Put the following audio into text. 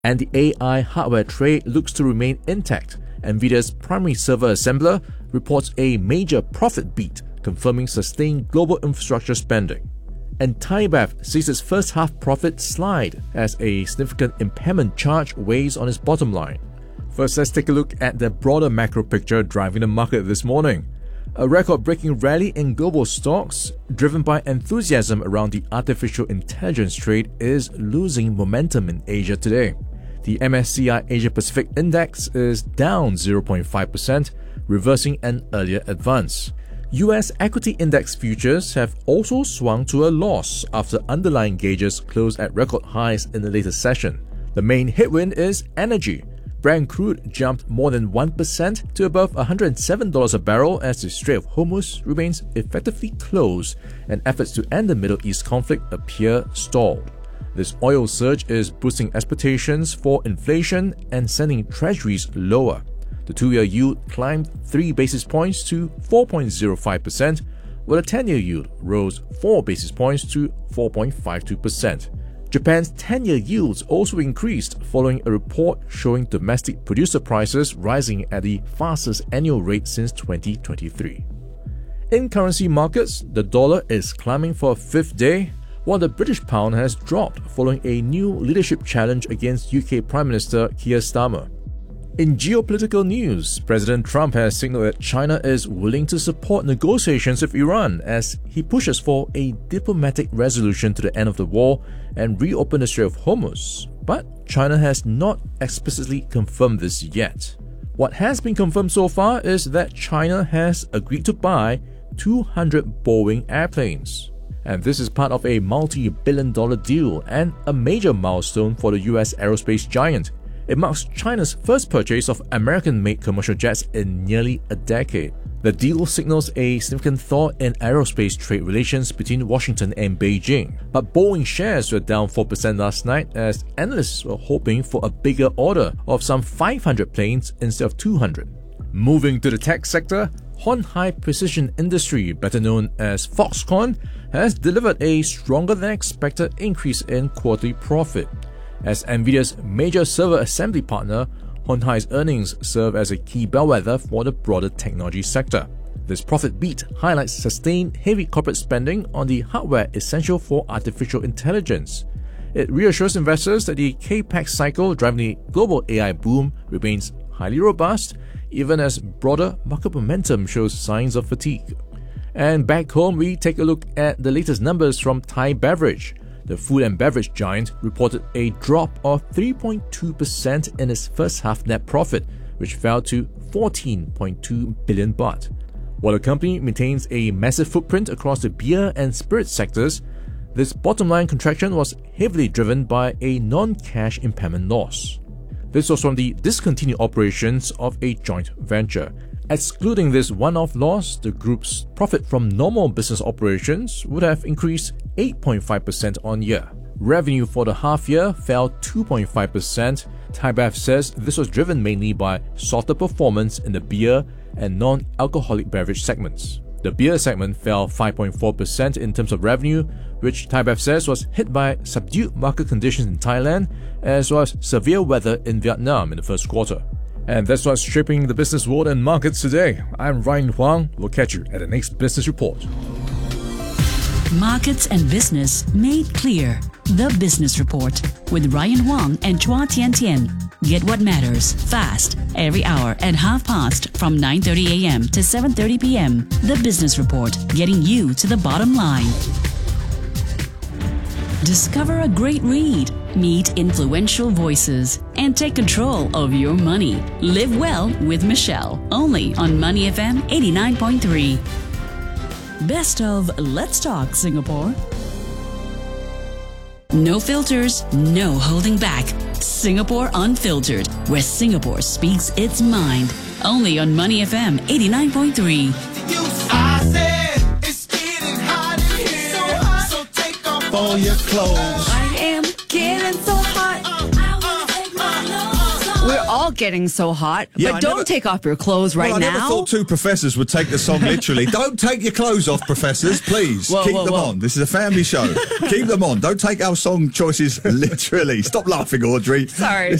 And the AI hardware trade looks to remain intact. NVIDIA's primary server assembler reports a major profit beat, confirming sustained global infrastructure spending. And ThaiBev sees its first half profit slide as a significant impairment charge weighs on its bottom line. First, let's take a look at the broader macro picture driving the market this morning. A record-breaking rally in global stocks, driven by enthusiasm around the artificial intelligence trade, is losing momentum in Asia today. The MSCI Asia Pacific Index is down 0.5%, reversing an earlier advance. US equity index futures have also swung to a loss after underlying gauges closed at record highs in the latest session. The main headwind is energy. Brent crude jumped more than 1% to above $107 a barrel as the Strait of Hormuz remains effectively closed and efforts to end the Middle East conflict appear stalled. This oil surge is boosting expectations for inflation and sending treasuries lower. The 2-year yield climbed 3 basis points to 4.05%, while the 10-year yield rose 4 basis points to 4.52%. Japan's 10-year yields also increased following a report showing domestic producer prices rising at the fastest annual rate since 2023. In currency markets, the dollar is climbing for a fifth day, while the British pound has dropped following a new leadership challenge against UK Prime Minister Keir Starmer. In geopolitical news, President Trump has signaled that China is willing to support negotiations with Iran as he pushes for a diplomatic resolution to the end of the war and reopen the Strait of Hormuz. But China has not explicitly confirmed this yet. What has been confirmed so far is that China has agreed to buy 200 Boeing airplanes. And this is part of a multi-billion-dollar deal and a major milestone for the US aerospace giant. It marks China's first purchase of American-made commercial jets in nearly a decade. The deal signals a significant thaw in aerospace trade relations between Washington and Beijing. But Boeing shares were down 4% last night as analysts were hoping for a bigger order of some 500 planes instead of 200. Moving to the tech sector, Hon Hai Precision Industry, better known as Foxconn, has delivered a stronger-than-expected increase in quarterly profit. As NVIDIA's major server assembly partner, Hon Hai's earnings serve as a key bellwether for the broader technology sector. This profit beat highlights sustained heavy corporate spending on the hardware essential for artificial intelligence. It reassures investors that the CapEx cycle driving the global AI boom remains highly robust, even as broader market momentum shows signs of fatigue. And back home, we take a look at the latest numbers from Thai Beverage. The food and beverage giant reported a drop of 3.2% in its first half net profit, which fell to 14.2 billion baht. While the company maintains a massive footprint across the beer and spirits sectors, this bottom line contraction was heavily driven by a non-cash impairment loss. This was from the discontinued operations of a joint venture. Excluding this one-off loss, the group's profit from normal business operations would have increased 8.5% on year. Revenue for the half year fell 2.5%. ThaiBev says this was driven mainly by softer performance in the beer and non-alcoholic beverage segments. The beer segment fell 5.4% in terms of revenue, which ThaiBev says was hit by subdued market conditions in Thailand as well as severe weather in Vietnam in the first quarter. And that's what's shaping the business world and markets today. I'm Ryan Huang. We'll catch you at the next business report. Markets and Business Made Clear. The Business Report with Ryan Huang and Chua Tian Tian. Get what matters fast every hour at 1/2 from 9:30 a.m. to 7:30 p.m. The Business Report, getting you to the bottom line. Discover a great read, meet influential voices, and take control of your money. Live well with Michelle, only on Money FM 89.3. Best of Let's Talk Singapore. No filters, no holding back. Singapore Unfiltered, where Singapore speaks its mind. Only on Money FM 89.3. I said it's getting hot in here, so take off all your clothes. I am getting so hot. I wanna take my clothes off. We're all getting so hot. Yeah, but I don't never- take off your clothes right I now. never thought two professors would take the song literally. Don't take your clothes off, professors, please. Whoa, Keep whoa, them whoa. on. This is a family show. Keep them on. Don't take our song choices literally. Stop laughing, Audrey. Sorry.